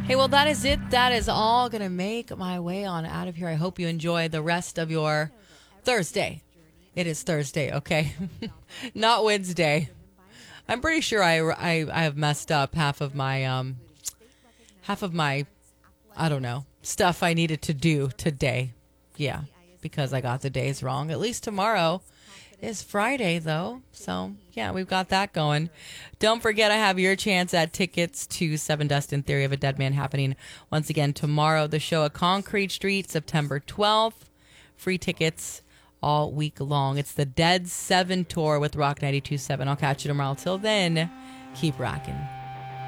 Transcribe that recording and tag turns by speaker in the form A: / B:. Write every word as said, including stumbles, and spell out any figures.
A: Hey, well, that is it. That is all going to make my way on out of here. I hope you enjoy the rest of your Thursday. It is Thursday, okay? Not Wednesday. I'm pretty sure I, I, I have messed up half of my, um, half of my, I don't know, stuff I needed to do today. Yeah, because I got the days wrong. At least tomorrow is Friday, though. So, yeah, we've got that going. Don't forget, I have your chance at tickets to Seven Dust in Theory of a Dead Man happening once again tomorrow. The show at Concrete Street, September twelfth. Free tickets all week long. It's the Dead seven tour with Rock ninety-two point seven. I'll catch you tomorrow. Till then, keep rocking.